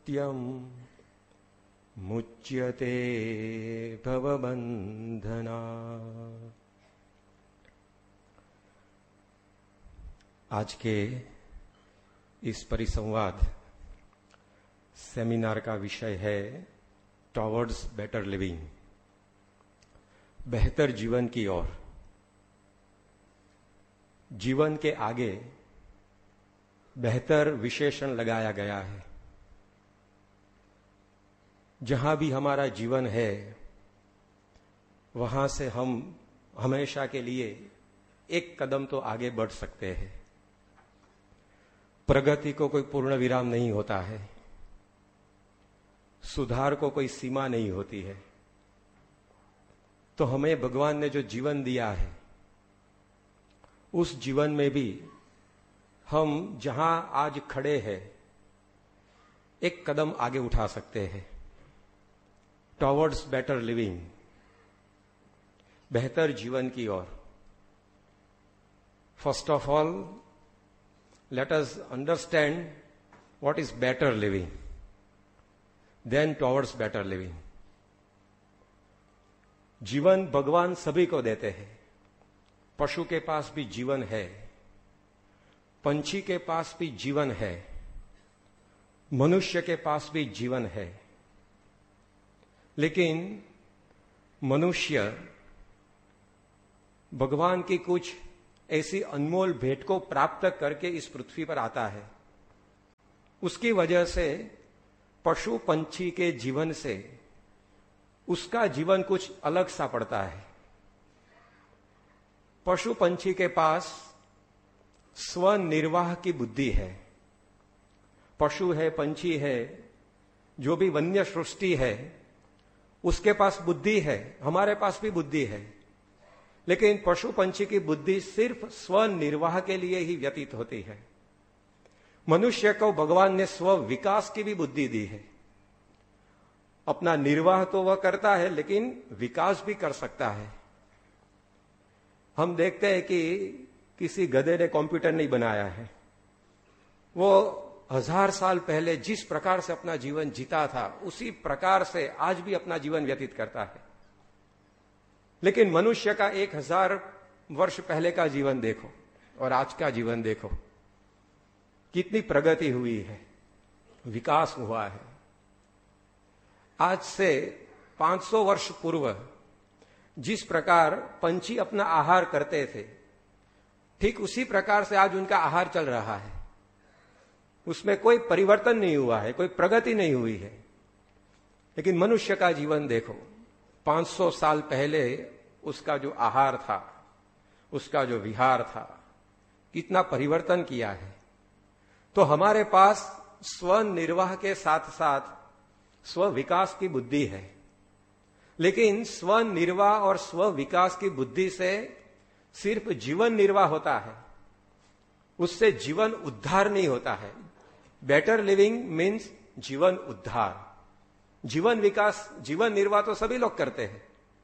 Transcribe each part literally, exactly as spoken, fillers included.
नित्यं मुच्यते भवबंधना। आज के इस परिसंवाद सेमिनार का विषय है टॉवर्ड्स बेटर लिविंग, बेहतर जीवन की ओर। जीवन के आगे बेहतर विशेषण लगाया गया है। जहां भी हमारा जीवन है वहां से हम हमेशा के लिए एक कदम तो आगे बढ़ सकते हैं। प्रगति को कोई पूर्ण विराम नहीं होता है, सुधार को कोई सीमा नहीं होती है। तो हमें भगवान ने जो जीवन दिया है उस जीवन में भी हम जहां आज खड़े हैं एक कदम आगे उठा सकते हैं टॉवर्ड्स बेटर लिविंग, बेहतर जीवन की ओर। First of all let us understand what is better living, then towards better living. जीवन भगवान सभी को देते हैं। पशु के पास भी जीवन है, पंछी के पास भी जीवन है, मनुष्य के पास भी जीवन है। लेकिन मनुष्य भगवान की कुछ ऐसी अनमोल भेंट को प्राप्त करके इस पृथ्वी पर आता है। उसकी वजह से पशु पंछी के जीवन से उसका जीवन कुछ अलग सा पड़ता है। पशु पंछी के पास स्वनिर्वाह की बुद्धि है। पशु है, पंछी है, जो भी वन्य सृष्टि है उसके पास बुद्धि है, हमारे पास भी बुद्धि है। लेकिन पशु पंछी की बुद्धि सिर्फ स्वनिर्वाह के लिए ही व्यतीत होती है। मनुष्य को भगवान ने स्व विकास की भी बुद्धि दी है। अपना निर्वाह तो वह करता है लेकिन विकास भी कर सकता है। हम देखते हैं कि किसी गधे ने कंप्यूटर नहीं बनाया है। वो हजार साल पहले जिस प्रकार से अपना जीवन जीता था उसी प्रकार से आज भी अपना जीवन व्यतीत करता है। लेकिन मनुष्य का एक हजार वर्ष पहले का जीवन देखो और आज का जीवन देखो, कितनी प्रगति हुई है, विकास हुआ है। आज से पांच सौ वर्ष पूर्व जिस प्रकार पंछी अपना आहार करते थे ठीक उसी प्रकार से आज उनका आहार चल रहा है। उसमें कोई परिवर्तन नहीं हुआ है, कोई प्रगति नहीं हुई है। लेकिन मनुष्य का जीवन देखो, पांच सौ साल पहले उसका जो आहार था, उसका जो विहार था, कितना परिवर्तन किया है। तो हमारे पास स्वनिर्वाह के साथ साथ स्व विकास की बुद्धि है। लेकिन स्वनिर्वाह और स्व विकास की बुद्धि से सिर्फ जीवन निर्वाह होता है, उससे जीवन उद्धार नहीं होता है। बेटर लिविंग मीन्स जीवन उद्धार। जीवन विकास, जीवन निर्वाह तो सभी लोग करते हैं।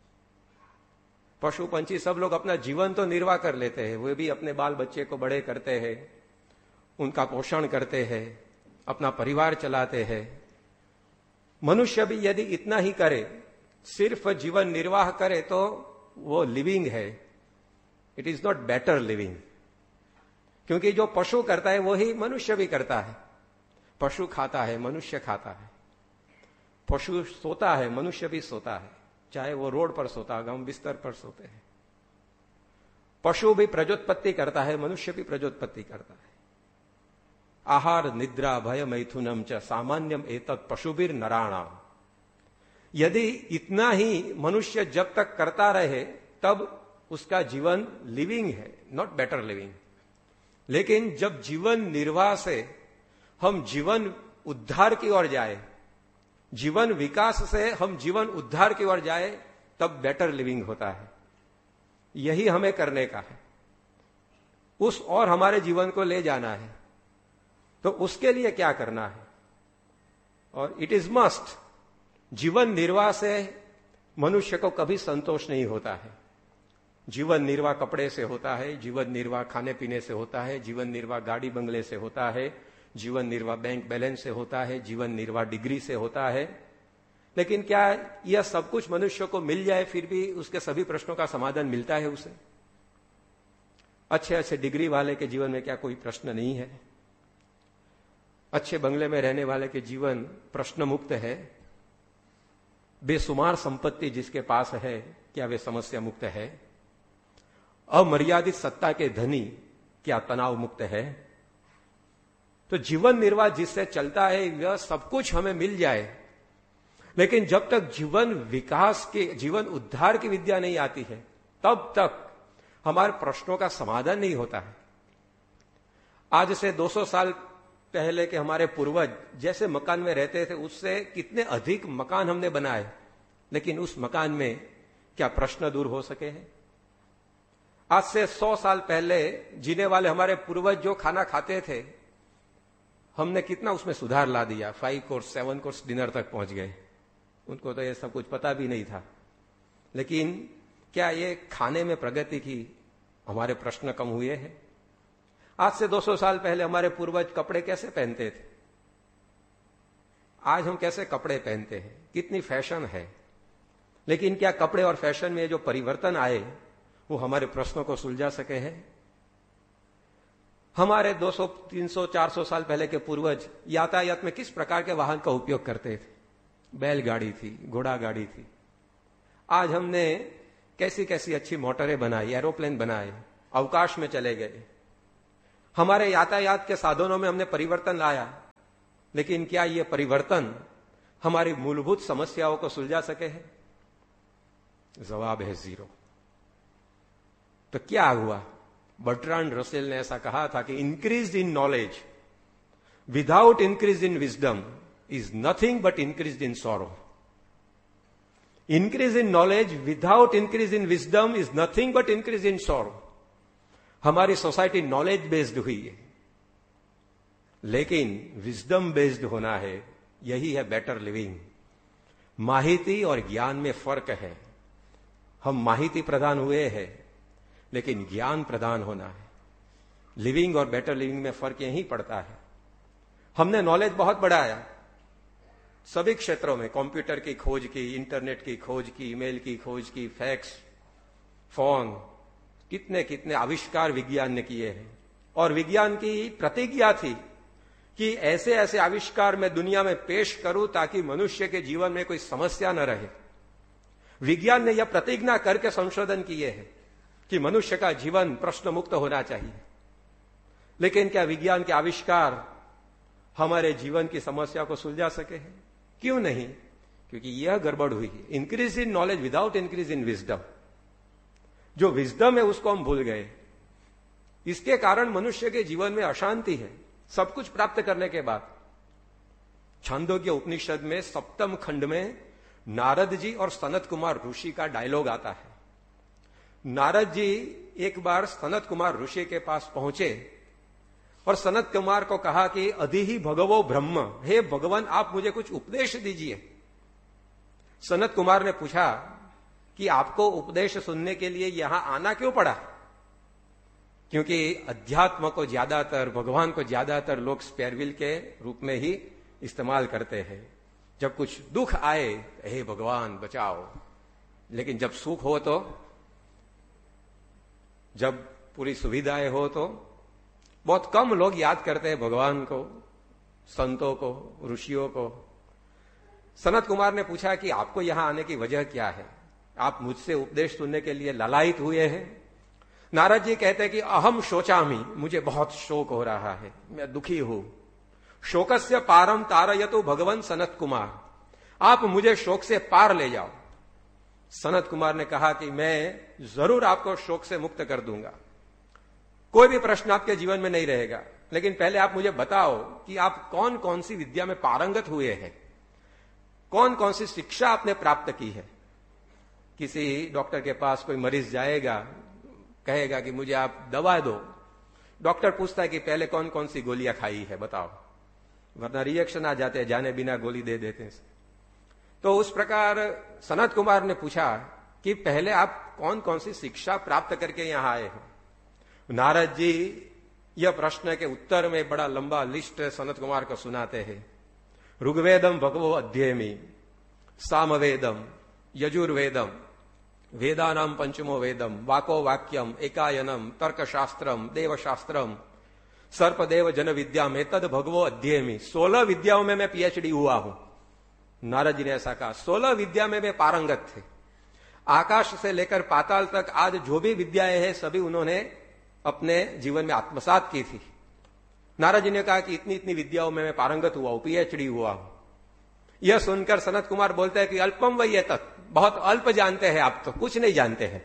पशु पंछी सब लोग अपना जीवन तो निर्वाह कर लेते हैं, वे भी अपने बाल बच्चे को बड़े करते हैं, उनका पोषण करते हैं, अपना परिवार चलाते हैं। मनुष्य भी यदि इतना ही करे, सिर्फ जीवन निर्वाह करे, तो वो लिविंग है, it is not better living. क्योंकि जो पशु करता है वही मनुष्य भी करता है। पशु खाता है, मनुष्य खाता है। पशु सोता है, मनुष्य भी सोता है, चाहे वो रोड पर सोता है, हम बिस्तर पर सोते हैं। पशु भी प्रजोत्पत्ति करता है, मनुष्य भी प्रजोत्पत्ति करता है। आहार निद्रा भय मैथुनम च सामान्यम एतत् पशुभिर नराणाम। यदि इतना ही मनुष्य जब तक करता रहे तब उसका जीवन लिविंग है, नॉट बेटर लिविंग। लेकिन जब जीवन निर्वाह से हम जीवन उद्धार की ओर जाए, जीवन विकास से हम जीवन उद्धार की ओर जाए, तब बेटर लिविंग होता है। यही हमें करने का है, उस और हमारे जीवन को ले जाना है। तो उसके लिए क्या करना है? और इट इज मस्ट। जीवन निर्वाह से मनुष्य को कभी संतोष नहीं होता है। जीवन निर्वाह कपड़े से होता है, जीवन निर्वाह खाने पीने से होता है, जीवन निर्वाह गाड़ी बंगले से होता है, जीवन निर्वाह बैंक बैलेंस से होता है, जीवन निर्वाह डिग्री से होता है। लेकिन क्या यह सब कुछ मनुष्य को मिल जाए फिर भी उसके सभी प्रश्नों का समाधान मिलता है उसे? अच्छे अच्छे डिग्री वाले के जीवन में क्या कोई प्रश्न नहीं है? अच्छे बंगले में रहने वाले के जीवन प्रश्न मुक्त है? बेसुमार संपत्ति जिसके पास है, क्या वे समस्या मुक्त है? अमर्यादित सत्ता के धनी क्या तनाव मुक्त है? तो जीवन निर्वाह जिससे चलता है वह सब कुछ हमें मिल जाए, लेकिन जब तक जीवन विकास के, जीवन उद्धार की विद्या नहीं आती है, तब तक हमारे प्रश्नों का समाधान नहीं होता है। आज से दो सौ साल पहले के हमारे पूर्वज जैसे मकान में रहते थे उससे कितने अधिक मकान हमने बनाए, लेकिन उस मकान में क्या प्रश्न दूर हो सके हैं? आज से सौ साल पहले जीने वाले हमारे पूर्वज जो खाना खाते थे, हमने कितना उसमें सुधार ला दिया, five course seven course dinner तक पहुंच गए। उनको तो ये सब कुछ पता भी नहीं था, लेकिन क्या ये खाने में प्रगति की हमारे प्रश्न कम हुए हैं? आज से दो सौ साल पहले हमारे पूर्वज कपड़े कैसे पहनते थे, आज हम कैसे कपड़े पहनते हैं, कितनी फैशन है, लेकिन क्या कपड़े और फैशन में जो परिवर्तन आए वो हमारे प्रश्नों को सुलझा सके हैं? हमारे दो सौ, तीन सौ, चार सौ साल पहले के पूर्वज यातायात में किस प्रकार के वाहन का उपयोग करते थे? बैलगाड़ी थी, घोड़ा गाड़ी थी। आज हमने कैसी कैसी अच्छी मोटरें बनाई, एरोप्लेन बनाए, अवकाश में चले गए। हमारे यातायात के साधनों में हमने परिवर्तन लाया, लेकिन क्या यह परिवर्तन हमारी मूलभूत समस्याओं को सुलझा सके हैं? जवाब है जीरो। तो क्या हुआ? बर्ट्रांड रसेल ने ऐसा कहा था कि increase in knowledge without increase in wisdom is nothing but increase in sorrow. Increase in knowledge without increase in wisdom is nothing but increase in sorrow. हमारी सोसाइटी नॉलेज बेस्ड हुई है, लेकिन wisdom based होना है, यही है better living. माहिती और ज्ञान में फर्क है। हम माहिती प्रदान हुए हैं, लेकिन ज्ञान प्रदान होना है। लिविंग और बेटर लिविंग में फर्क यही पड़ता है। हमने नॉलेज बहुत बढ़ाया सभी क्षेत्रों में, कंप्यूटर की खोज की, इंटरनेट की खोज की, ईमेल की खोज की, फैक्स, फोन, कितने कितने आविष्कार विज्ञान ने किए हैं। और विज्ञान की प्रतिज्ञा थी कि ऐसे ऐसे आविष्कार मैं दुनिया में पेश करूं ताकि मनुष्य के जीवन में कोई समस्या न रहे। विज्ञान ने यह प्रतिज्ञा करके संशोधन किए हैं कि मनुष्य का जीवन प्रश्न मुक्त होना चाहिए। लेकिन क्या विज्ञान के आविष्कार हमारे जीवन की समस्या को सुलझा सके हैं? क्यों नहीं? क्योंकि यह गड़बड़ हुई है। Increase in knowledge without increase in wisdom. जो विजडम है उसको हम भूल गए। इसके कारण मनुष्य के जीवन में अशांति है, सब कुछ प्राप्त करने के बाद। छांदोग्य उपनिषद में सप्तम खंड में नारद जी और सनत कुमार ऋषि का डायलॉग आता है। नारद जी एक बार सनत कुमार ऋषि के पास पहुंचे और सनत कुमार को कहा कि अधिहि भगवो ब्रह्म, हे भगवान आप मुझे कुछ उपदेश दीजिए। सनत कुमार ने पूछा कि आपको उपदेश सुनने के लिए यहां आना क्यों पड़ा? क्योंकि अध्यात्म को ज्यादातर, भगवान को ज्यादातर लोग स्पेयरविल के रूप में ही इस्तेमाल करते हैं। जब कुछ दुख आए, हे भगवान बचाओ, लेकिन जब सुख हो तो, जब पूरी सुविधाएं हो तो बहुत कम लोग याद करते हैं भगवान को, संतों को, ऋषियों को। सनत कुमार ने पूछा कि आपको यहां आने की वजह क्या है? आप मुझसे उपदेश सुनने के लिए लालायित हुए हैं? नारद जी कहते हैं कि अहम शोचामि, मुझे बहुत शोक हो रहा है, मैं दुखी हूं। शोकस्य पारम तारयतु भगवान सनत कुमार, आप मुझे शोक से पार ले जाओ। सनत कुमार ने कहा कि मैं जरूर आपको शोक से मुक्त कर दूंगा, कोई भी प्रश्न आपके जीवन में नहीं रहेगा, लेकिन पहले आप मुझे बताओ कि आप कौन कौन सी विद्या में पारंगत हुए हैं, कौन कौन सी शिक्षा आपने प्राप्त की है। किसी डॉक्टर के पास कोई मरीज जाएगा, कहेगा कि मुझे आप दवा दो। डॉक्टर पूछता है कि पहले कौन कौन सी गोलियां खाई है बताओ, वरना रिएक्शन आ जाते हैं, जाने बिना गोली दे देते हैं। तो उस प्रकार सनत कुमार ने पूछा कि पहले आप कौन कौन सी शिक्षा प्राप्त करके यहां आए हो। नारद जी यह प्रश्न के उत्तर में बड़ा लंबा लिस्ट सनत कुमार को सुनाते हैं। ऋग्वेदम भगवो अध्ययमी, सामवेदम, यजुर्वेदम, वेदानाम पंचमो वेदम, वाको वाक्यम, एकायनम, तर्कशास्त्रम, देवशास्त्रम, सर्पदेव जन विद्या में तद भगवो अध्ययमी। सोलह विद्याओं में मैं पीएचडी हुआ हूं। नारद जी ने ऐसा कहा, सोलह विद्या में वे पारंगत थे। आकाश से लेकर पाताल तक आज जो भी विद्याएं हैं सभी उन्होंने अपने जीवन में आत्मसात की थी। नारद जी ने कहा कि इतनी इतनी विद्याओं में मैं पारंगत हुआ हूं, पीएचडी हुआ हूं। यह सुनकर सनत कुमार बोलते हैं कि अल्पम वही है, तक बहुत अल्प जानते हैं आप, तो कुछ नहीं जानते हैं।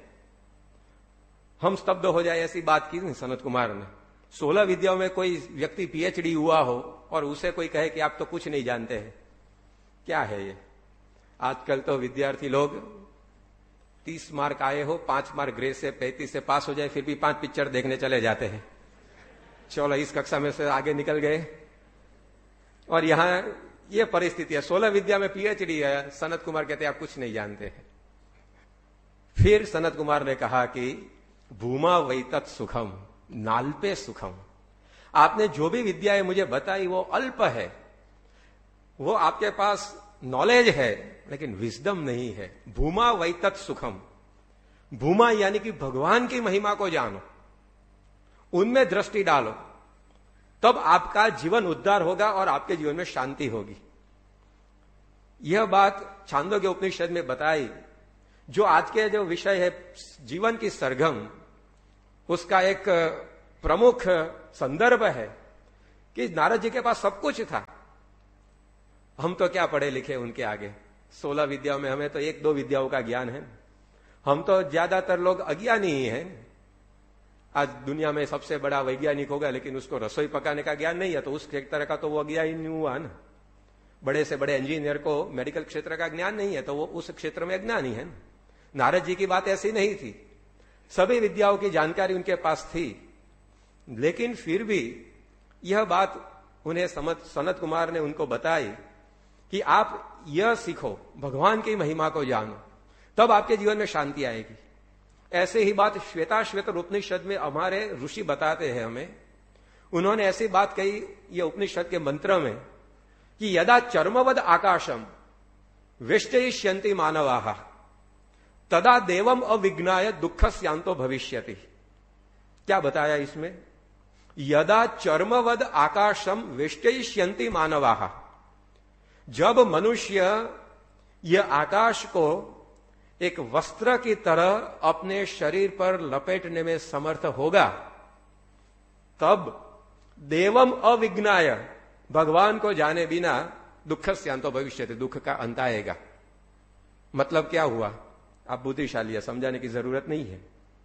हम स्तब्ध हो जाए ऐसी बात की नहीं सनत कुमार ने। सोलह विद्याओं में कोई व्यक्ति पीएचडी हुआ हो और उसे कोई कहे कि आप तो कुछ नहीं जानते हैं, क्या है ये? आजकल तो विद्यार्थी लोग तीस मार्क आए हो, पांच मार्क ग्रेस से पैंतीस से पास हो जाए, फिर भी पांच पिक्चर देखने चले जाते हैं। चलो इस कक्षा में से आगे निकल गए। और यहां ये परिस्थिति है, सोलह विद्या में पीएचडी है। सनत कुमार कहते हैं आप कुछ नहीं जानते हैं। फिर सनत कुमार ने कहा कि भूमा वैतत सुखम, नाल्पे सुखम। आपने जो भी विद्याएं मुझे बताई वो अल्प है, वो आपके पास नॉलेज है लेकिन विजडम नहीं है। भूमा वैतत सुखम, भूमा यानी कि भगवान की महिमा को जानो, उनमें दृष्टि डालो, तब आपका जीवन उद्धार होगा और आपके जीवन में शांति होगी। यह बात छांदोग्य उपनिषद में बताई। जो आज के जो विषय है जीवन की सरगम, उसका एक प्रमुख संदर्भ है कि नारद जी के पास सब कुछ था। हम तो क्या पढ़े लिखे उनके आगे। सोलह विद्याओं में हमें तो एक दो विद्याओं का ज्ञान है। हम तो ज्यादातर लोग अज्ञानी ही हैं। आज दुनिया में सबसे बड़ा वैज्ञानिक होगा लेकिन उसको रसोई पकाने का ज्ञान नहीं है, तो उस तरह का तो वो अज्ञानी हुआ ना। बड़े से बड़े इंजीनियर को मेडिकल क्षेत्र का ज्ञान नहीं है तो वो उस क्षेत्र में अज्ञानी है। नारद जी की बात ऐसी नहीं थी, सभी विद्याओं की जानकारी उनके पास थी, लेकिन फिर भी यह बात उन्हें सनत कुमार ने उनको बताई कि आप यह सीखो, भगवान की महिमा को जानो, तब आपके जीवन में शांति आएगी। ऐसे ही बात श्वेताश्वेत उपनिषद में हमारे ऋषि बताते हैं हमें। उन्होंने ऐसी बात कही ये उपनिषद के मंत्र में कि यदा चर्मवद आकाशम वेष्टयिष्यन्ति मानवाः तदा देवम अविज्ञाय दुख स्यांतो भविष्यति। क्या बताया इसमें? यदा चर्मवद आकाशम वेष्टयिष्यन्ति मानवाः, जब मनुष्य यह आकाश को एक वस्त्र की तरह अपने शरीर पर लपेटने में समर्थ होगा, तब देवम अविज्ञाय, भगवान को जाने बिना दुख स्यांतो भविष्यति, दुख का अंत आएगा। मतलब क्या हुआ? आप बुद्धिशाली है, समझाने की जरूरत नहीं है।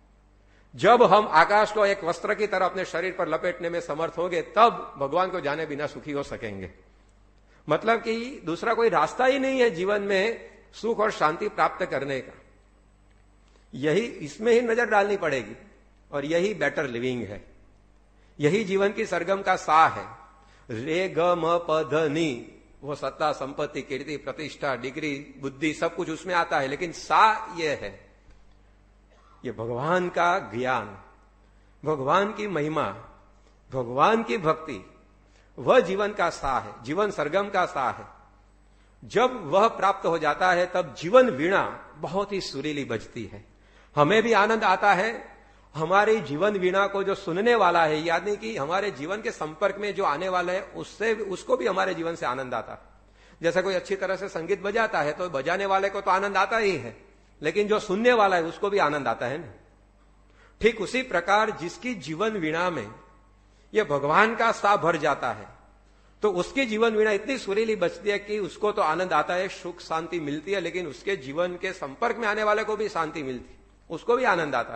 जब हम आकाश को एक वस्त्र की तरह अपने शरीर पर लपेटने में समर्थ होंगे, तब भगवान को जाने बिना सुखी हो सकेंगे। मतलब कि दूसरा कोई रास्ता ही नहीं है जीवन में सुख और शांति प्राप्त करने का। यही, इसमें ही नजर डालनी पड़ेगी और यही बेटर लिविंग है, यही जीवन की सरगम का सा है। रे ग म प ध नी, वो सत्ता, संपत्ति, कीर्ति, प्रतिष्ठा, डिग्री, बुद्धि सब कुछ उसमें आता है, लेकिन सा ये है, ये भगवान का ज्ञान, भगवान की महिमा, भगवान की भक्ति, वह जीवन का सा है, जीवन सरगम का सा है। जब वह प्राप्त हो जाता है तब जीवन वीणा बहुत ही सुरीली बजती है। हमें भी आनंद आता है, हमारे जीवन वीणा को जो सुनने वाला है, यानी कि हमारे जीवन के संपर्क में जो आने वाला है, उससे उसको भी हमारे जीवन से आनंद आता है। जैसे कोई अच्छी तरह से संगीत बजाता है तो बजाने वाले को तो आनंद आता ही है, लेकिन जो सुनने वाला है उसको भी आनंद आता है ना। ठीक उसी प्रकार जिसकी जीवन वीणा में यह भगवान का सा भर जाता है, तो उसकी जीवन वीणा इतनी सुरीली बजती है कि उसको तो आनंद आता है, सुख शांति मिलती है, लेकिन उसके जीवन के संपर्क में आने वाले को भी शांति मिलती, उसको भी आनंद आता।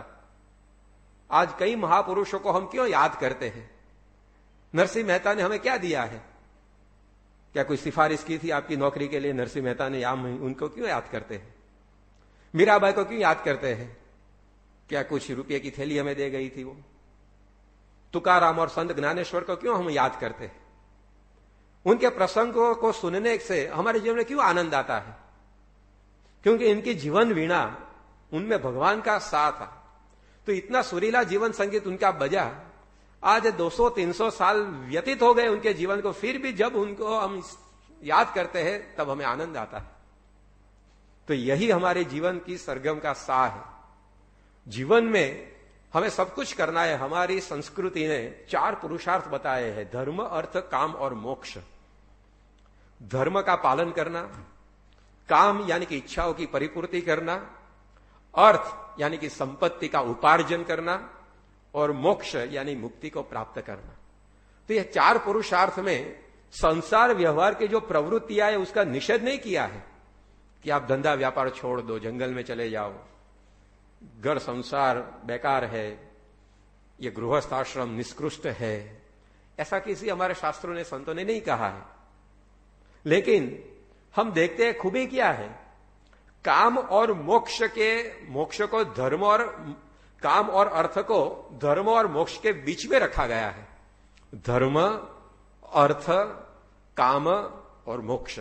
आज कई महापुरुषों को हम क्यों याद करते हैं? नरसिंह मेहता ने हमें क्या दिया है? क्या कोई सिफारिश की थी आपकी नौकरी के लिए नरसिंह मेहता ने? हम उनको क्यों याद करते हैं? मीराबाई को क्यों याद करते हैं? क्या कुछ रुपये की थैली हमें दे गई थी वो? तुकाराम और संत ज्ञानेश्वर को क्यों हम याद करते हैं? उनके प्रसंगों को सुनने से हमारे जीवन में क्यों आनंद आता है? क्योंकि इनकी जीवन वीणा, उनमें भगवान का साथ था। तो इतना सुरीला जीवन संगीत उनका बजा, आज दो सौ तीन सौ साल व्यतीत हो गए उनके जीवन को, फिर भी जब उनको हम याद करते हैं तब हमें आनंद आता है। तो यही हमारे जीवन की सरगम का सा है। जीवन में हमें सब कुछ करना है। हमारी संस्कृति ने चार पुरुषार्थ बताए हैं, धर्म, अर्थ, काम और मोक्ष। धर्म का पालन करना, काम यानी कि इच्छाओं की परिपूर्ति करना, अर्थ यानी कि संपत्ति का उपार्जन करना, और मोक्ष यानी मुक्ति को प्राप्त करना। तो यह चार पुरुषार्थ में संसार व्यवहार की जो प्रवृत्तियां है उसका निषेध नहीं किया है कि आप धंधा व्यापार छोड़ दो, जंगल में चले जाओ, घर संसार बेकार है, ये गृहस्थ आश्रम निष्कृष्ट है, ऐसा किसी हमारे शास्त्रों ने, संतों ने नहीं कहा है। लेकिन हम देखते हैं खूबी क्या है, काम और मोक्ष के, मोक्ष को धर्म और काम और अर्थ को धर्म और मोक्ष के बीच में रखा गया है। धर्म, अर्थ, काम और मोक्ष,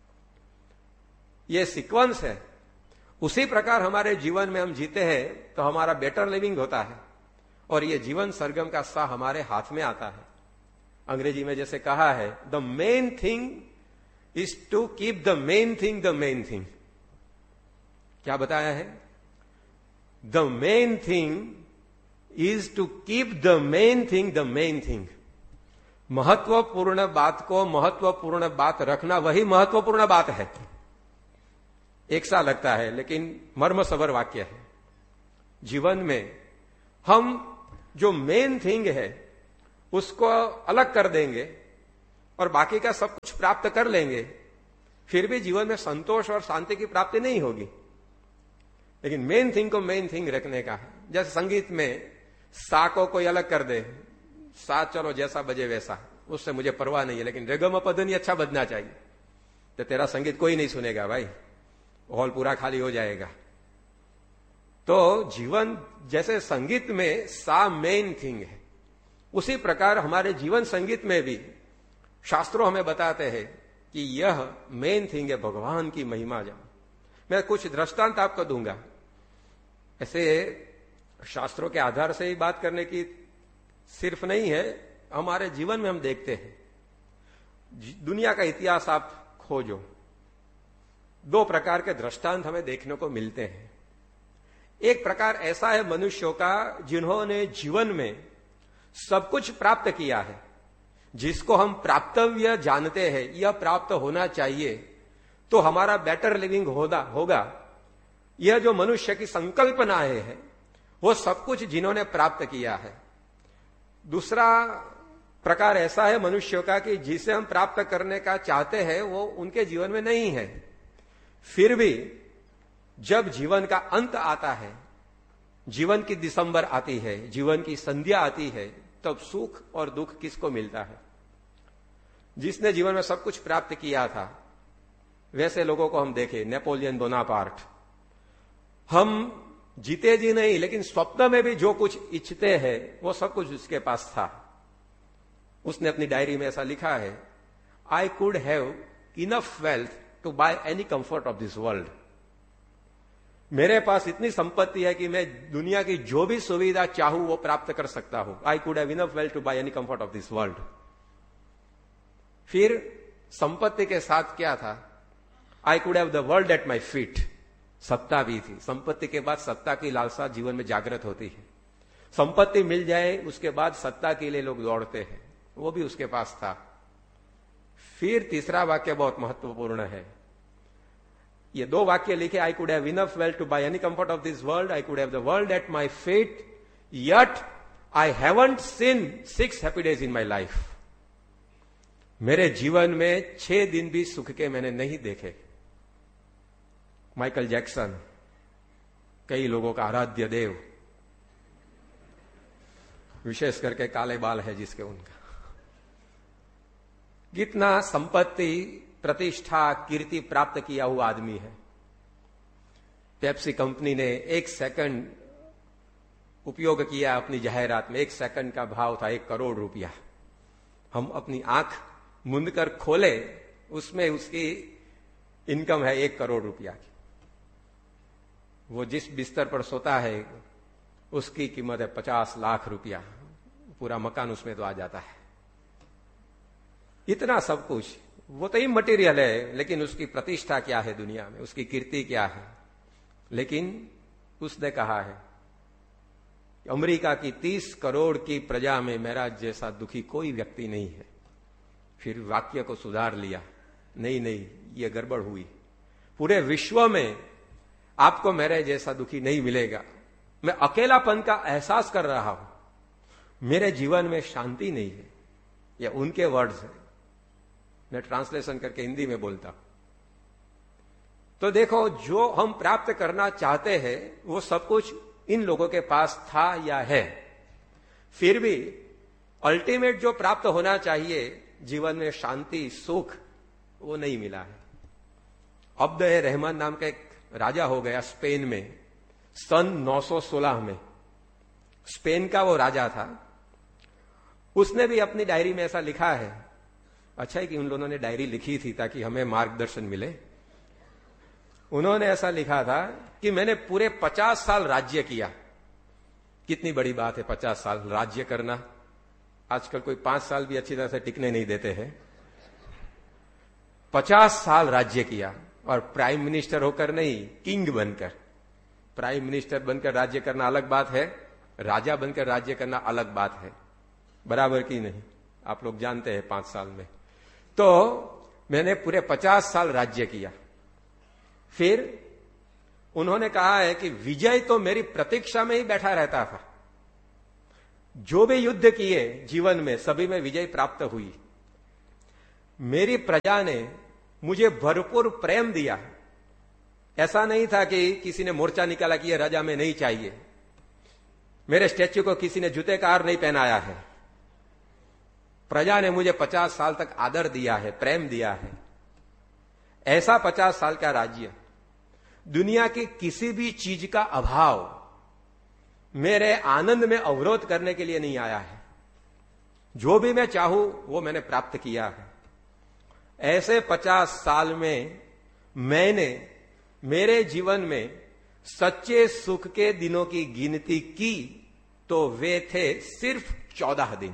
ये सीक्वेंस है। उसी प्रकार हमारे जीवन में हम जीते हैं तो हमारा बेटर लिविंग होता है, और ये जीवन सरगम का सा हमारे हाथ में आता है। अंग्रेजी में जैसे कहा है, the main thing is to keep the main thing the main thing. क्या बताया है? The main thing is to keep the main thing the main thing. महत्वपूर्ण बात को महत्वपूर्ण बात रखना, वही महत्वपूर्ण बात है। एक सा लगता है लेकिन मर्म सबर वाक्य है। जीवन में हम जो मेन थिंग है उसको अलग कर देंगे और बाकी का सब कुछ प्राप्त कर लेंगे, फिर भी जीवन में संतोष और शांति की प्राप्ति नहीं होगी। लेकिन मेन थिंग को मेन थिंग रखने का है। जैसे संगीत में सा को कोई अलग कर दे, सा चलो जैसा बजे वैसा, उससे मुझे परवाह नहीं है, लेकिन रेगम पधनी अच्छा बजना चाहिए, तो तेरा संगीत कोई नहीं सुनेगा भाई, हॉल पूरा खाली हो जाएगा। तो जीवन जैसे संगीत में सा मेन थिंग है, उसी प्रकार हमारे जीवन संगीत में भी शास्त्रों हमें बताते हैं कि यह मेन थिंग है, भगवान की महिमा जान। मैं कुछ दृष्टांत आपको दूंगा। ऐसे शास्त्रों के आधार से ही बात करने की सिर्फ नहीं है, हमारे जीवन में हम देखते हैं। दुनिया का इतिहास आप खोजो, दो प्रकार के दृष्टांत हमें देखने को मिलते हैं। एक प्रकार ऐसा है मनुष्यों का जिन्होंने जीवन में सब कुछ प्राप्त किया है, जिसको हम प्राप्तव्य जानते हैं, यह प्राप्त होना चाहिए तो हमारा बेटर लिविंग होगा होगा यह जो मनुष्य की संकल्पनाएं है वो सब कुछ जिन्होंने प्राप्त किया है। दूसरा प्रकार ऐसा है मनुष्यों का कि जिसे हम प्राप्त करने का चाहते हैं वो उनके जीवन में नहीं है, फिर भी जब जीवन का अंत आता है, जीवन की दिसंबर आती है, जीवन की संध्या आती है, तब सुख और दुख किसको मिलता है? जिसने जीवन में सब कुछ प्राप्त किया था। वैसे लोगों को हम देखें, नेपोलियन बोनापार्ट, हम जीते जी नहीं लेकिन स्वप्न में भी जो कुछ इच्छते हैं वो सब कुछ उसके पास था। उसने अपनी डायरी में ऐसा लिखा है, I could have enough wealth to by any comfort of this world. मेरे पास इतनी संपत्ति है कि मैं दुनिया की जो भी सुविधा चाहूं वो प्राप्त कर सकता हूं। I could have enough wealth to by any comfort of this world. फिर संपत्ति के साथ क्या था? I could have the world at my feet. सत्ता भी थी। संपत्ति के बाद सत्ता की लालसा जीवन में जागृत होती है। संपत्ति मिल जाए उसके बाद सत्ता के लिए लोग दौड़ते हैं, वो भी उसके पास था। फिर तीसरा वाक्य बहुत महत्वपूर्ण है। ये दो वाक्य लिखे, I could have enough wealth to by any comfort of this world, I could have the world at my feet, yet I haven't seen six happy days in my life. मेरे जीवन में छह दिन भी सुख के मैंने नहीं देखे। माइकल जैक्सन, कई लोगों का आराध्य देव, विशेष करके काले बाल है जिसके, उनका कितना संपत्ति, प्रतिष्ठा, कीर्ति प्राप्त किया हुआ आदमी है। पेप्सी कंपनी ने एक सेकंड उपयोग किया अपनी जाहिरात में, एक सेकंड का भाव था एक करोड़ रुपया। हम अपनी आंख मुंद कर खोले, उसमें उसकी इनकम है एक करोड़ रुपया की। वो जिस बिस्तर पर सोता है उसकी कीमत है पचास लाख रुपया। पूरा मकान उसमें तो आ जाता है। इतना सब कुछ, वो तो ही मटेरियल है, लेकिन उसकी प्रतिष्ठा क्या है दुनिया में, उसकी कीर्ति क्या है। लेकिन उसने कहा है अमेरिका की तीस करोड़ की प्रजा में मेरा जैसा दुखी कोई व्यक्ति नहीं है। फिर वाक्य को सुधार लिया, नहीं नहीं ये गड़बड़ हुई, पूरे विश्व में आपको मेरे जैसा दुखी नहीं मिलेगा। मैं अकेलापन का एहसास कर रहा हूं, मेरे जीवन में शांति नहीं है। ये उनके वर्ड्स हैं, मैं ट्रांसलेशन करके हिंदी में बोलता हूं। तो देखो, जो हम प्राप्त करना चाहते हैं वो सब कुछ इन लोगों के पास था या है, फिर भी अल्टीमेट जो प्राप्त होना चाहिए जीवन में, शांति सुख, वो नहीं मिला है। अब्द ए रहमान नाम का एक राजा हो गया स्पेन में सन नौ सौ सोलह में। स्पेन का वो राजा था, उसने भी अपनी डायरी में ऐसा लिखा है। अच्छा है कि उन लोगों ने डायरी लिखी थी ताकि हमें मार्गदर्शन मिले। उन्होंने ऐसा लिखा था कि मैंने पूरे पचास साल राज्य किया। कितनी बड़ी बात है पचास साल राज्य करना। आजकल कोई पांच साल भी अच्छी तरह से टिकने नहीं देते हैं। पचास साल राज्य किया, और प्राइम मिनिस्टर होकर नहीं, किंग बनकर। प्राइम मिनिस्टर बनकर राज्य करना अलग बात है, राजा बनकर राज्य करना अलग बात है, बराबर की नहीं, आप लोग जानते हैं। पांच साल में तो मैंने पूरे पचास साल राज्य किया। फिर उन्होंने कहा है कि विजय तो मेरी प्रतीक्षा में ही बैठा रहता था। जो भी युद्ध किए जीवन में, सभी में विजय प्राप्त हुई। मेरी प्रजा ने मुझे भरपूर प्रेम दिया। ऐसा नहीं था कि किसी ने मोर्चा निकाला कि यह राजा में नहीं चाहिए। मेरे स्टैच्यू को किसी ने जूते का हार नहीं पहनाया है। प्रजा ने मुझे पचास साल तक आदर दिया है, प्रेम दिया है। ऐसा पचास साल का राज्य, दुनिया की किसी भी चीज का अभाव मेरे आनंद में अवरोध करने के लिए नहीं आया है। जो भी मैं चाहूं वो मैंने प्राप्त किया है। ऐसे पचास साल में मैंने मेरे जीवन में सच्चे सुख के दिनों की गिनती की तो वे थे सिर्फ चौदह दिन।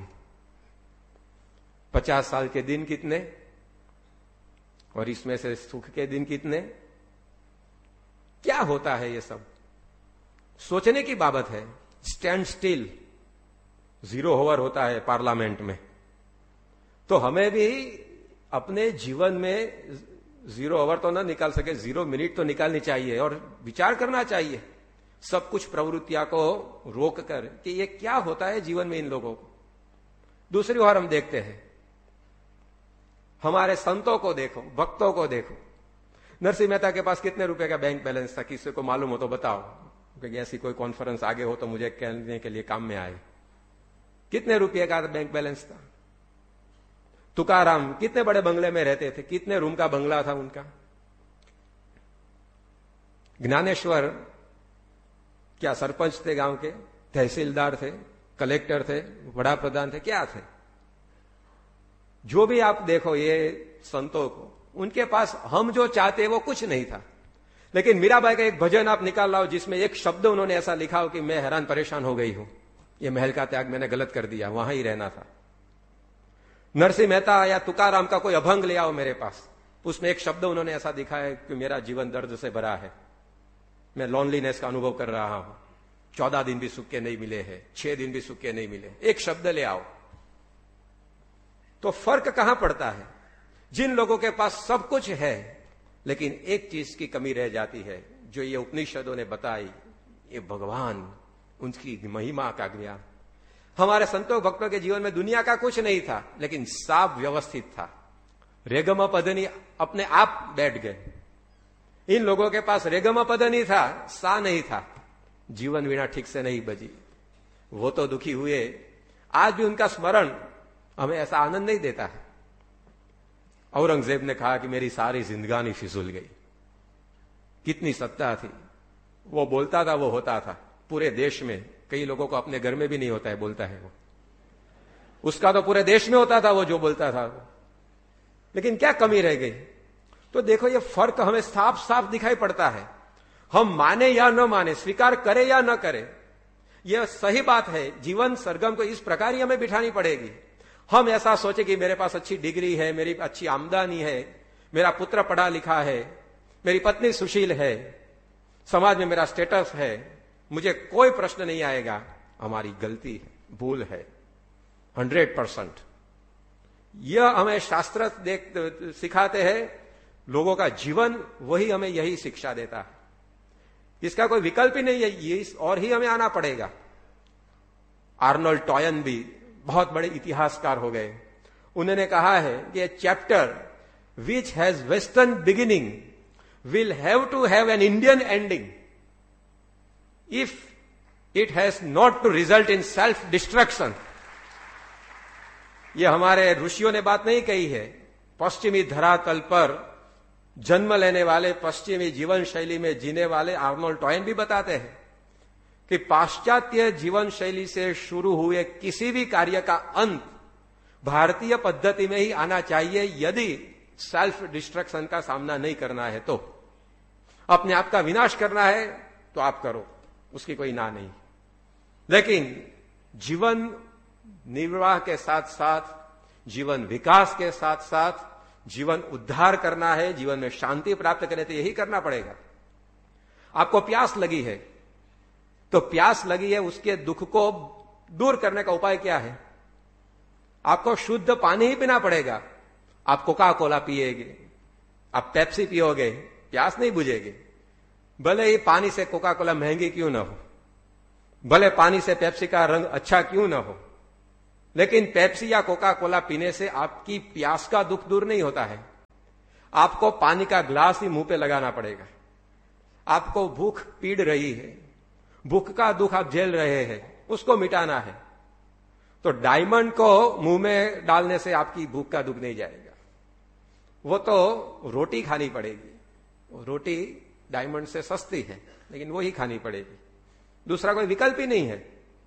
पचास साल के दिन कितने, और इसमें से सुख के दिन कितने? क्या होता है ये सब? सोचने की बात है। स्टैंड स्टिल, जीरो ओवर होता है पार्लियामेंट में। तो हमें भी अपने जीवन में जीरो ओवर तो ना निकाल सके, जीरो मिनट तो निकालनी चाहिए और विचार करना चाहिए सब कुछ प्रवृत्तियां को रोक कर कि ये क्या होता है जीवन में इन लोगों को। दूसरी ओर हम देखते हैं, हमारे संतों को देखो, भक्तों को देखो। नरसिंह मेहता के पास कितने रुपए का बैंक बैलेंस था? किसी को मालूम हो तो बताओ, क्योंकि ऐसी कोई कॉन्फ्रेंस आगे हो तो मुझे कहने के लिए काम में आए। कितने रुपए का बैंक बैलेंस था? तुकाराम कितने बड़े बंगले में रहते थे? कितने रूम का बंगला था उनका? ज्ञानेश्वर क्या सरपंच थे गांव के, तहसीलदार थे, कलेक्टर थे, बड़ा प्रधान थे, क्या थे? जो भी आप देखो ये संतों को, उनके पास हम जो चाहते वो कुछ नहीं था। लेकिन मीराबाई का एक भजन आप निकाल लाओ जिसमें एक शब्द उन्होंने ऐसा लिखा हो कि मैं हैरान परेशान हो गई हूं, ये महल का त्याग मैंने गलत कर दिया, वहां ही रहना था। नरसिंह मेहता या तुकाराम का कोई अभंग ले आओ मेरे पास, उसमें एक शब्द उन्होंने ऐसा दिखा है कि मेरा जीवन दर्द से भरा है, मैं लॉनलीनेस का अनुभव कर रहा हूं, चौदह दिन भी सुख के नहीं मिले हैं, छह दिन भी सुख के नहीं मिले। एक शब्द ले आओ। तो फर्क कहां पड़ता है? जिन लोगों के पास सब कुछ है लेकिन एक चीज की कमी रह जाती है, जो ये उपनिषदों ने बताई, ये भगवान, उनकी महिमा का ज्ञान। हमारे संतों भक्तों के जीवन में दुनिया का कुछ नहीं था, लेकिन सब व्यवस्थित था। रेगम पदनी अपने आप बैठ गए। इन लोगों के पास रेगम पदनी था, सा नहीं था, जीवन वीणा ठीक से नहीं बजी, वो तो दुखी हुए। आज भी उनका स्मरण हमें ऐसा आनंद नहीं देता है। औरंगजेब ने कहा कि मेरी सारी जिंदगानी फिजूल गई। कितनी सत्ता थी, वो बोलता था वो होता था। पूरे देश में कई लोगों को अपने घर में भी नहीं होता है, बोलता है वो, उसका तो पूरे देश में होता था वो जो बोलता था वो। लेकिन क्या कमी रह गई? तो देखो ये फर्क हमें साफ साफ दिखाई पड़ता है। हम माने या न माने, स्वीकार करें या न करें, यह सही बात है। जीवन सरगम को इस प्रकार ही हमें बिठानी पड़ेगी। हम ऐसा सोचे कि मेरे पास अच्छी डिग्री है, मेरी अच्छी आमदनी है, मेरा पुत्र पढ़ा लिखा है, मेरी पत्नी सुशील है, समाज में मेरा स्टेटस है, मुझे कोई प्रश्न नहीं आएगा। हमारी गलती है, भूल है, हंड्रेड परसेंट। यह हमें शास्त्र देख सिखाते हैं, लोगों का जीवन वही हमें यही शिक्षा देता है। इसका कोई विकल्प ही नहीं है, ये और ही हमें आना पड़ेगा। आर्नोल्ड टॉयन भी बहुत बड़े इतिहासकार हो गए। उन्होंने कहा है कि ए chapter which has western beginning will have to have an Indian ending if it has not to result in self destruction. यह हमारे ऋषियों ने बात नहीं कही है। पश्चिमी धरातल पर जन्म लेने वाले, पश्चिमी जीवन शैली में जीने वाले आर्नोल्ड टॉयन भी बताते हैं कि पाश्चात्य जीवन शैली से शुरू हुए किसी भी कार्य का अंत भारतीय पद्धति में ही आना चाहिए, यदि सेल्फ डिस्ट्रक्शन का सामना नहीं करना है तो। अपने आप का विनाश करना है तो आप करो, उसकी कोई ना नहीं। लेकिन जीवन निर्वाह के साथ साथ, जीवन विकास के साथ साथ जीवन उद्धार करना है, जीवन में शांति प्राप्त करने तो यही करना पड़ेगा। आपको प्यास लगी है तो प्यास लगी है, उसके दुख को दूर करने का उपाय क्या है? आपको शुद्ध पानी ही पीना पड़ेगा। आप कोका कोला पिएगे, आप पेप्सी पियोगे, प्यास नहीं बुझेगी। भले ही पानी से कोका कोला महंगी क्यों ना हो, भले पानी से पेप्सी का रंग अच्छा क्यों ना हो, लेकिन पेप्सी या कोका कोला पीने से आपकी प्यास का दुख दूर नहीं होता है। आपको पानी का ग्लास ही मुंह पे लगाना पड़ेगा। आपको भूख पीड़ रही है, भूख का दुख आप झेल रहे हैं, उसको मिटाना है तो डायमंड को मुंह में डालने से आपकी भूख का दुख नहीं जाएगा। वो तो रोटी खानी पड़ेगी। रोटी डायमंड से सस्ती है, लेकिन वो ही खानी पड़ेगी, दूसरा कोई विकल्प ही नहीं है।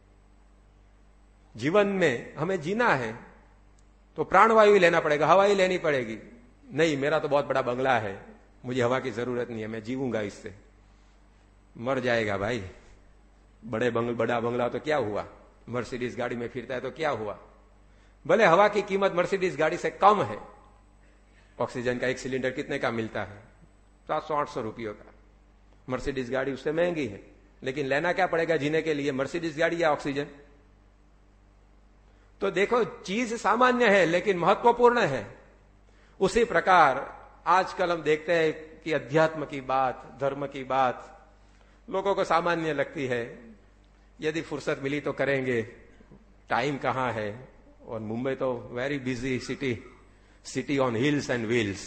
जीवन में हमें जीना है तो प्राणवायु लेना पड़ेगा, हवा ही लेनी पड़ेगी। नहीं, मेरा तो बहुत बड़ा बंगला है, मुझे हवा की जरूरत नहीं है, मैं जीऊंगा इससे। मर जाएगा भाई। बड़े बंगल बड़ा बंगला तो क्या हुआ, मर्सिडीज गाड़ी में फिरता है तो क्या हुआ। भले हवा की कीमत मर्सिडीज गाड़ी से कम है। ऑक्सीजन का एक सिलेंडर कितने का मिलता है? सात सौ आठ सौ रुपयों का। मर्सिडीज गाड़ी उससे महंगी है, लेकिन लेना क्या पड़ेगा जीने के लिए, मर्सिडीज गाड़ी या ऑक्सीजन? तो देखो, चीज सामान्य है लेकिन महत्वपूर्ण है। उसी प्रकार आजकल हम देखते हैं कि अध्यात्म की बात, धर्म की बात लोगों को सामान्य लगती है। यदि फुर्सत मिली तो करेंगे, टाइम कहां है। और मुंबई तो very busy city, city on hills and wheels.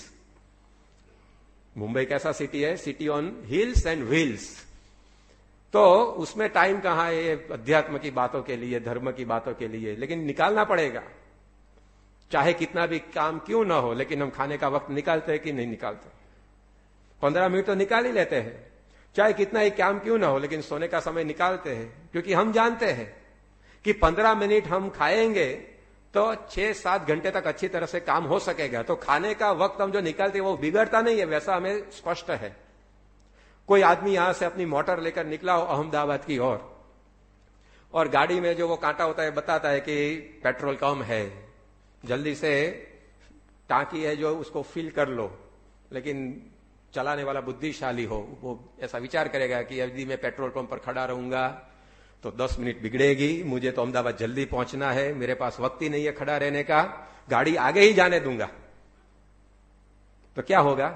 Mumbai कैसा सिटी है? City on hills and wheels. तो उसमें टाइम कहां है अध्यात्म की बातों के लिए, धर्म की बातों के लिए? लेकिन निकालना पड़ेगा, चाहे कितना भी काम क्यों ना हो। लेकिन हम खाने का वक्त निकालते हैं कि नहीं निकालते? पंद्रह मिनट तो निकाल ही लेते हैं, चाहे कितना ही काम क्यों ना हो। लेकिन सोने का समय निकालते हैं, क्योंकि हम जानते हैं कि पंद्रह मिनट हम खाएंगे तो छह सात घंटे तक अच्छी तरह से काम हो सकेगा। तो खाने का वक्त हम जो निकालते हैं वो बिगड़ता नहीं है, वैसा हमें स्पष्ट है। कोई आदमी यहां से अपनी मोटर लेकर निकला हो अहमदाबाद की ओर, और गाड़ी में जो वो कांटा होता है बताता है कि पेट्रोल कम है, जल्दी से टांकी है जो उसको फिल कर लो। लेकिन चलाने वाला बुद्धिशाली हो, वो ऐसा विचार करेगा कि यदि मैं पेट्रोल पंप पर खड़ा रहूंगा तो दस मिनट बिगड़ेगी, मुझे तो अहमदाबाद जल्दी पहुंचना है, मेरे पास वक्त ही नहीं है खड़ा रहने का, गाड़ी आगे ही जाने दूंगा। तो क्या होगा?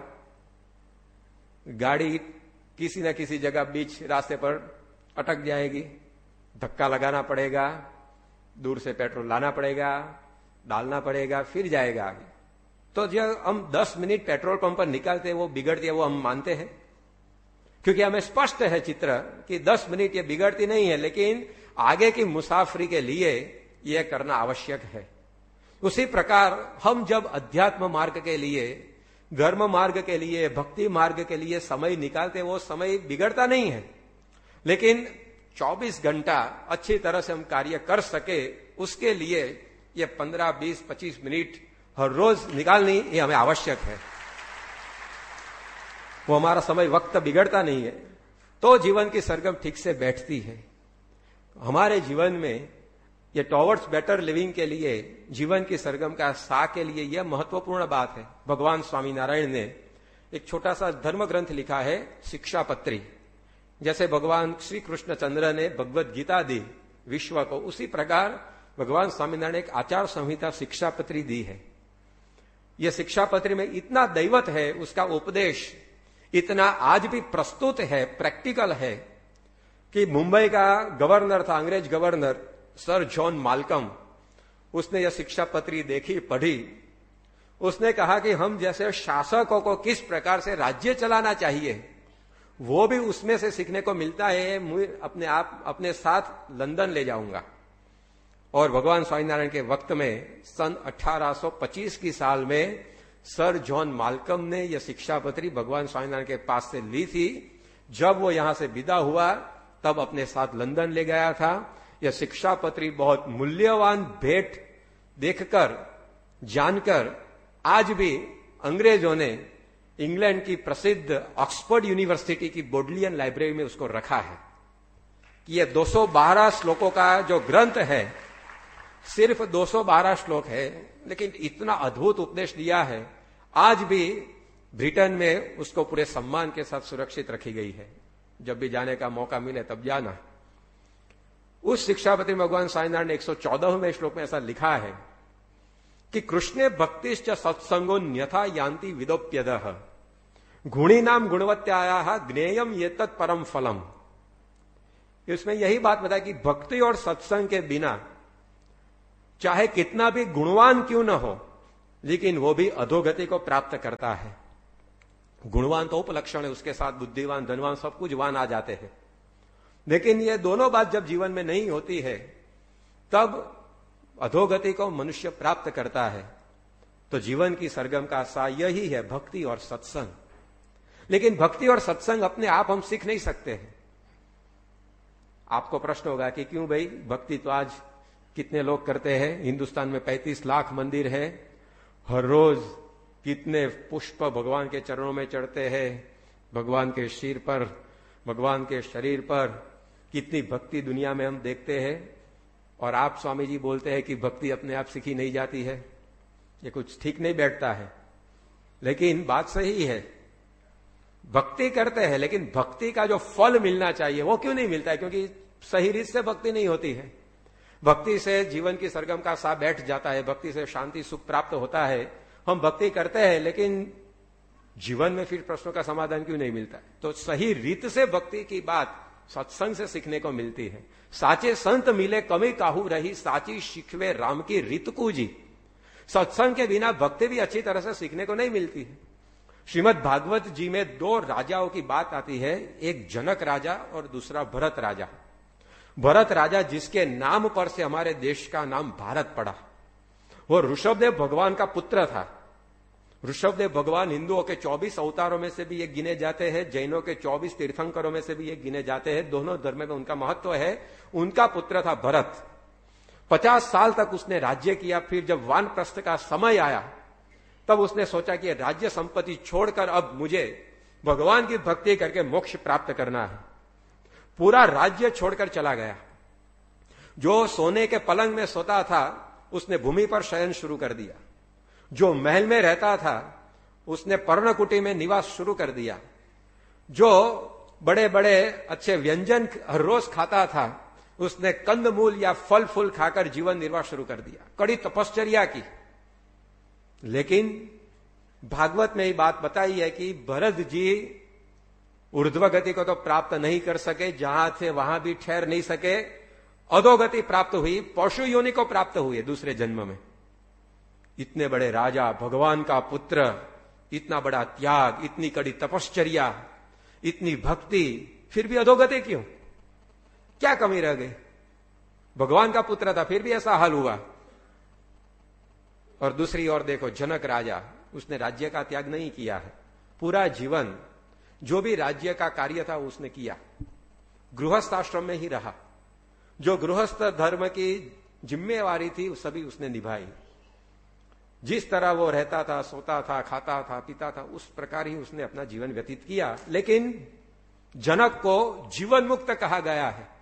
गाड़ी किसी न किसी जगह बीच रास्ते पर अटक जाएगी, धक्का लगाना पड़ेगा, दूर से पेट्रोल लाना पड़ेगा, डालना पड़ेगा, फिर जाएगा आगे। तो जब हम दस मिनट पेट्रोल पंप पर निकालते हैं वो बिगड़ती है, वो हम मानते हैं, क्योंकि हमें स्पष्ट है चित्र कि दस मिनट ये बिगड़ती नहीं है, लेकिन आगे की मुसाफरी के लिए यह करना आवश्यक है। उसी प्रकार हम जब अध्यात्म मार्ग के लिए, धर्म मार्ग के लिए, भक्ति मार्ग के लिए समय निकालते, वो समय बिगड़ता नहीं है। लेकिन चौबीस घंटा अच्छी तरह से हम कार्य कर सके, उसके लिए ये पंद्रह बीस पच्चीस मिनट हर रोज निकालनी ये हमें आवश्यक है। वो हमारा समय वक्त बिगड़ता नहीं है तो जीवन की सरगम ठीक से बैठती है। हमारे जीवन में ये टॉवर्ड्स बेटर लिविंग के लिए, जीवन की सरगम का सा के लिए यह महत्वपूर्ण बात है। भगवान स्वामीनारायण ने एक छोटा सा धर्म ग्रंथ लिखा है, शिक्षापत्री। जैसे भगवान श्री कृष्णचंद्र ने भगवत गीता दी विश्व को, उसी प्रकार भगवान स्वामीनारायण ने एक आचार संहिता शिक्षापत्री दी है। यह शिक्षापत्री में इतना दैवत है, उसका उपदेश इतना आज भी प्रस्तुत है, प्रैक्टिकल है, कि मुंबई का गवर्नर था, अंग्रेज गवर्नर सर जॉन माल्कम, उसने यह शिक्षापत्री देखी, पढ़ी। उसने कहा कि हम जैसे शासकों को किस प्रकार से राज्य चलाना चाहिए, वो भी उसमें से सीखने को मिलता है। मैं अपने आप अपने साथ लंदन ले जाऊंगा। और भगवान स्वामीनारायण के वक्त में सन अठारह सौ पच्चीस की साल में सर जॉन माल्कम ने यह शिक्षापत्री भगवान स्वामीनारायण के पास से ली थी। जब वो यहां से विदा हुआ तब अपने साथ लंदन ले गया था। यह शिक्षापत्री बहुत मूल्यवान भेंट देखकर, जानकर आज भी अंग्रेजों ने इंग्लैंड की प्रसिद्ध ऑक्सफोर्ड यूनिवर्सिटी की बोडलियन लाइब्रेरी में उसको रखा है। कि यह दो सौ बारह श्लोकों का जो ग्रंथ है, सिर्फ दो सौ बारह श्लोक है, लेकिन इतना अद्भुत उपदेश दिया है। आज भी ब्रिटेन में उसको पूरे सम्मान के साथ सुरक्षित रखी गई है। जब भी जाने का मौका मिले तब जाना। उस शिक्षापत्री में भगवान स्वामीनारायण ने एक सौ चौदहवें श्लोक में ऐसा लिखा है कि कृष्णे भक्तिश्च सत्संगो न्यथा यान्ति विदोप्यदः गुणी नाम गुणवत्याया ज्ञेयम ये तत् परम फलम। इसमें यही बात बताया कि भक्ति और सत्संग के बिना चाहे कितना भी गुणवान क्यों न हो, लेकिन वो भी अधोगति को प्राप्त करता है। गुणवान तो उपलक्षण है, उसके साथ बुद्धिवान, धनवान, सब कुछ वान आ जाते हैं। लेकिन ये दोनों बात जब जीवन में नहीं होती है, तब अधोगति को मनुष्य प्राप्त करता है। तो जीवन की सरगम का सा यही है, भक्ति और सत्संग। लेकिन भक्ति और सत्संग अपने आप हम सीख नहीं सकते हैं। आपको प्रश्न होगा कि क्यों भाई, भक्ति तो आज कितने लोग करते हैं? हिंदुस्तान में पैंतीस लाख मंदिर है, हर रोज कितने पुष्प भगवान के चरणों में चढ़ते हैं, भगवान के सिर पर, भगवान के शरीर पर कितनी भक्ति दुनिया में हम देखते हैं। और आप स्वामी जी बोलते हैं कि भक्ति अपने आप सीखी नहीं जाती है। ये कुछ ठीक नहीं बैठता है। लेकिन बात सही है, भक्ति करते हैं, लेकिन भक्ति का जो फल मिलना चाहिए वो क्यों नहीं मिलता है? क्योंकि सही रीत से भक्ति नहीं होती है। भक्ति से जीवन की सरगम का सा बैठ जाता है, भक्ति से शांति सुख प्राप्त होता है। हम भक्ति करते हैं, लेकिन जीवन में फिर प्रश्नों का समाधान क्यों नहीं मिलता है? तो सही रीत से भक्ति की बात सत्संग से सीखने को मिलती है। साचे संत मिले कमी काहू रही, साची शिखवे राम की रीत कूजी। सत्संग के बिना भक्ति भी अच्छी तरह से सीखने को नहीं मिलती है। श्रीमद् भागवत जी में दो राजाओं की बात आती है, एक जनक राजा और दूसरा भरत राजा। भरत राजा जिसके नाम पर से हमारे देश का नाम भारत पड़ा, वो ऋषभदेव भगवान का पुत्र था। ऋषभदेव भगवान हिंदुओं के चौबीस अवतारों में से भी ये गिने जाते हैं, जैनों के चौबीस तीर्थंकरों में से भी ये गिने जाते हैं। दोनों धर्म में उनका महत्व है। उनका पुत्र था भरत। पचास साल तक उसने राज्य किया। फिर जब वानप्रस्थ का समय आया तब उसने सोचा कि राज्य संपत्ति छोड़कर अब मुझे भगवान की भक्ति करके मोक्ष प्राप्त करना है। पूरा राज्य छोड़कर चला गया। जो सोने के पलंग में सोता था उसने भूमि पर शयन शुरू कर दिया। जो महल में रहता था उसने पर्णकुटी में निवास शुरू कर दिया। जो बड़े बड़े अच्छे व्यंजन हर रोज खाता था उसने कंदमूल या फल फूल खाकर जीवन निर्वाह शुरू कर दिया, कड़ी तपश्चर्या की। लेकिन भागवत में ये बात बताई है कि भरत जी ऊर्ध्व गति को तो प्राप्त नहीं कर सके, जहां थे वहां भी ठहर नहीं सके, अधोगति प्राप्त हुई, पशु योनि को प्राप्त हुई दूसरे जन्म में। इतने बड़े राजा, भगवान का पुत्र, इतना बड़ा त्याग, इतनी कड़ी तपश्चर्या, इतनी भक्ति, फिर भी अधोगति क्यों? क्या कमी रह गई? भगवान का पुत्र था फिर भी ऐसा हाल हुआ। और दूसरी ओर देखो जनक राजा, उसने राज्य का त्याग नहीं किया है। पूरा जीवन जो भी राज्य का कार्य था उसने किया, गृहस्थ आश्रम में ही रहा। जो गृहस्थ धर्म की जिम्मेवारी थी सभी उसने निभाई। जिस तरह वो रहता था, सोता था, खाता था, पीता था, उस प्रकार ही उसने अपना जीवन व्यतीत किया। लेकिन जनक को जीवन मुक्त कहा गया है।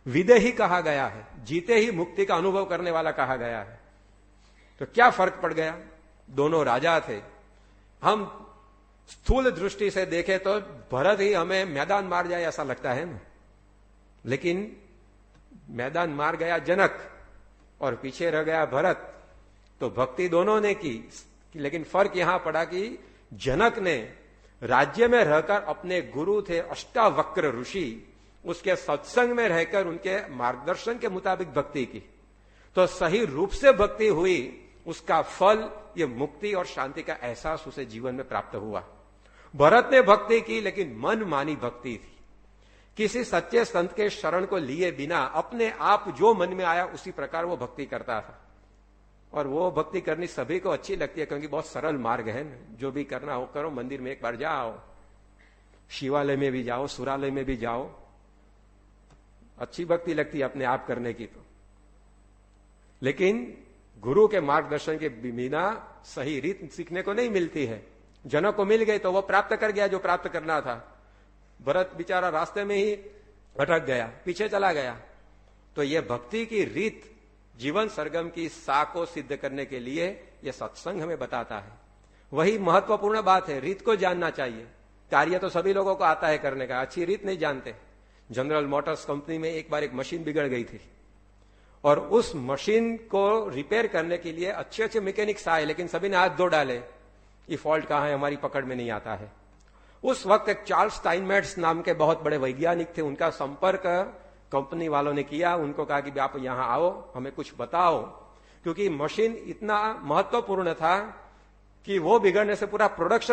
विदेही कहा गया है, जीते ही मुक्ति का अनुभव करने वाला कहा गया है। तो क्या फर्क पड़ गया? दोनों राजा थे। हम स्थूल दृष्टि से देखें तो भरत ही हमें मैदान मार जाए ऐसा लगता है ना, लेकिन मैदान मार गया जनक और पीछे रह गया भरत। तो भक्ति दोनों ने की, लेकिन फर्क यहां पड़ा कि जनक ने राज्य में रहकर अपने गुरु थे अष्टावक्र ऋषि, उसके सत्संग में रहकर उनके मार्गदर्शन के मुताबिक भक्ति की, तो सही रूप से भक्ति हुई। उसका फल ये मुक्ति और शांति का एहसास उसे जीवन में प्राप्त हुआ। भरत ने भक्ति की, लेकिन मन मानी भक्ति थी। किसी सच्चे संत के शरण को लिए बिना अपने आप जो मन में आया उसी प्रकार वो भक्ति करता था। और वो भक्ति करनी सभी को अच्छी लगती है, क्योंकि बहुत सरल मार्ग है ना। जो भी करना हो करो, मंदिर में एक बार जाओ, शिवालय में भी जाओ, सुरालय में भी जाओ, अच्छी भक्ति लगती है अपने आप करने की। तो लेकिन गुरु के मार्गदर्शन के बिना सही रीत सीखने को नहीं मिलती है। जनक को मिल गई तो वो प्राप्त कर गया जो प्राप्त करना था। भरत बेचारा रास्ते में ही भटक गया, पीछे चला गया। तो ये भक्ति की रीत, जीवन सरगम की सा को सिद्ध करने के लिए ये सत्संग हमें बताता है। वही महत्वपूर्ण बात है, रीत को जानना चाहिए। कार्य तो सभी लोगों को आता है करने का, अच्छी रीत नहीं जानते। जनरल मोटर्स कंपनी में एक बार एक मशीन बिगड़ गई थी और उस मशीन को रिपेयर करने के लिए अच्छे अच्छे मैकेनिक्स आए, लेकिन सभी ने हाथ धो डाले, ये फॉल्ट कहां है, हमारी पकड़ में नहीं आता है। उस वक्त एक चार्ल्स स्टाइनमेट्स नाम के बहुत बड़े वैज्ञानिक थे, उनका संपर्क कंपनी वालों ने किया। उनको कहा कि आप यहां आओ, हमें कुछ बताओ, क्योंकि मशीन इतना महत्वपूर्ण था कि वो बिगड़ने से पूरा प्रोडक्शन